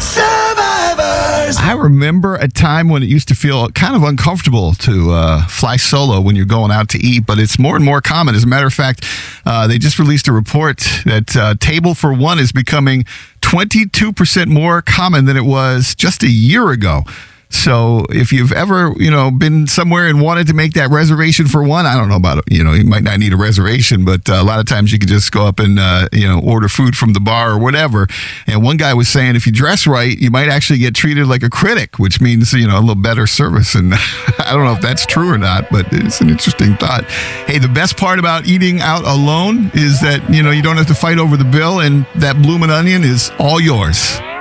Survivors. I remember a time when it used to feel kind of uncomfortable to fly solo when you're going out to eat, but it's more and more common. As a matter of fact, they just released a report that table for one is becoming 22% more common than it was just a year ago. So if you've ever, been somewhere and wanted to make that reservation for one, I don't know about it. You might not need a reservation, but a lot of times you can just go up and, order food from the bar or whatever. And one guy was saying if you dress right, you might actually get treated like a critic, which means, a little better service. And I don't know if that's true or not, but it's an interesting thought. Hey, the best part about eating out alone is that, you don't have to fight over the bill, and that bloomin' onion is all yours.